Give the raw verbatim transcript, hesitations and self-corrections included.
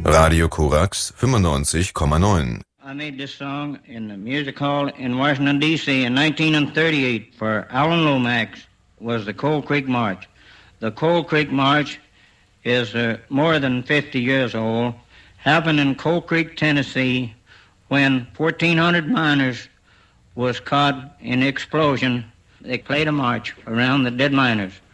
Radio Korax fünfundneunzig Komma neun. I made this song in the music hall in Washington, D C in nineteen thirty-eight for Alan Lomax, was the Coal Creek March. The Coal Creek March is uh, more than fifty years old, happened in Coal Creek, Tennessee, when fourteen hundred miners was caught in explosion. They played a march around the dead miners.